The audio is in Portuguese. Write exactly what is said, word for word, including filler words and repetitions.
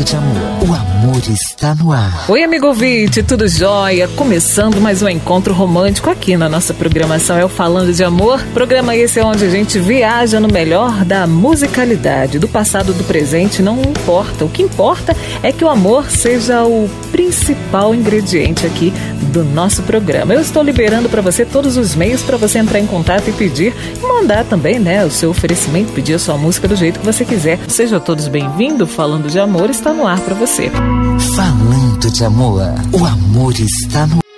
Falando de amor, o amor está no ar. Oi, amigo ouvinte, tudo jóia? Começando mais um encontro romântico aqui na nossa programação É o Falando de Amor. Programa esse é onde a gente viaja no melhor da musicalidade, do passado, do presente, não importa. O que importa é que o amor seja o principal ingrediente aqui do nosso programa. Eu estou liberando para você todos os meios para você entrar em contato e pedir, e mandar também, né, o seu oferecimento, pedir a sua música do jeito que você quiser. Sejam todos bem-vindos. Falando de Amor está no ar para você. Falando de amor, o amor está no